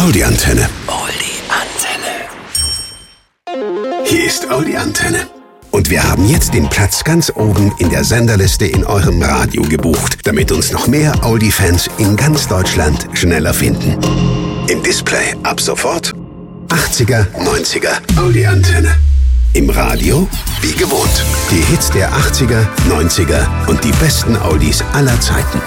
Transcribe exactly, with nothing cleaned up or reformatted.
Audi Antenne. Audi Antenne. Hier ist Audi Antenne. Und wir haben jetzt den Platz ganz oben in der Senderliste in eurem Radio gebucht, damit uns noch mehr Audi-Fans in ganz Deutschland schneller finden. Im Display ab sofort achtziger, neunziger Audi Antenne. Im Radio wie gewohnt. Die Hits der achtziger, neunziger und die besten Audis aller Zeiten.